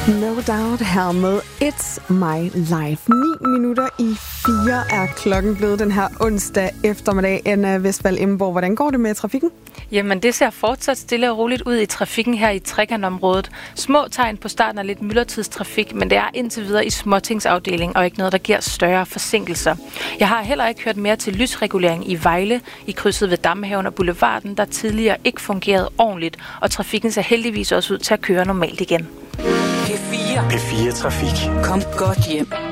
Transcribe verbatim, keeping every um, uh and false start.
No Doubt her med It's My Life. ni minutter i fire er klokken blevet den her onsdag eftermiddag. Anna Vestfald Emborg, hvordan går det med trafikken? Jamen, det ser fortsat stille og roligt ud i trafikken her i Trekantområdet. Små tegn på starten af lidt myldretidstrafik, men det er indtil videre i småtingsafdelingen og ikke noget, der giver større forsinkelser. Jeg har heller ikke hørt mere til lysregulering i Vejle, i krydset ved Damhaven og Boulevarden, der tidligere ikke fungerede ordentligt, og trafikken ser heldigvis også ud til at køre normalt igen. P fire. P fire Trafik. Kom godt hjem.